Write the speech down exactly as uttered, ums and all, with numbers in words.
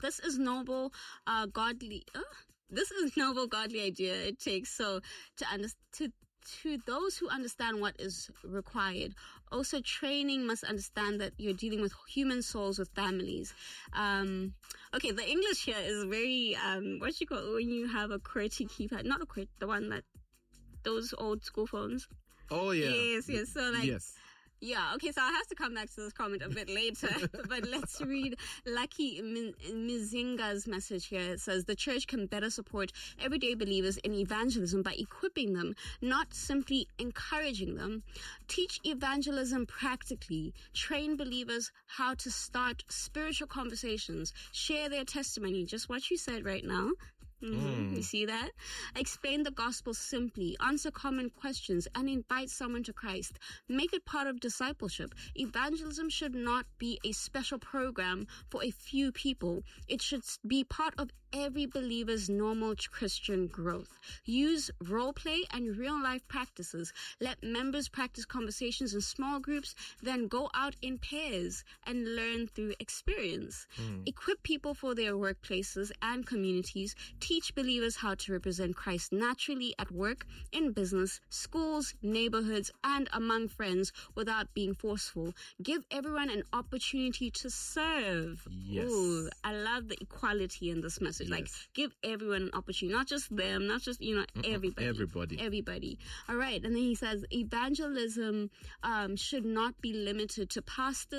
This is noble, uh, godly. Uh, this is noble, godly idea. It takes so to understand to. To those who understand what is required, also training must understand that you're dealing with human souls with families. Um, okay, the English here is very, um, what you call when you have a QWERTY keypad, not a QWERTY, the one that, those old school phones. Oh, yeah. Yes, yes. So like, yes. Yeah, okay, so I'll have to come back to this comment a bit later, but let's read Lucky Mizinga's message here. It says, the church can better support everyday believers in evangelism by equipping them, not simply encouraging them. Teach evangelism practically. Train believers how to start spiritual conversations. Share their testimony, just what you said right now. Mm-hmm. Mm. You see that? Explain the gospel simply, answer common questions, and invite someone to Christ. Make it part of discipleship. Evangelism should not be a special program for a few people. It should be part of every believer's normal Christian growth. Use role play and real life practices. Let members practice conversations in small groups, then go out in pairs and learn through experience. Mm. Equip people for their workplaces and communities. Teach believers how to represent Christ naturally at work, in business, schools, neighborhoods, and among friends without being forceful. Give everyone an opportunity to serve. Yes. Ooh, I love the equality in this message. Yes. Like, give everyone an opportunity, not just them, not just, you know, everybody. Everybody. Everybody. All right. And then he says, evangelism um, should not be limited to pastors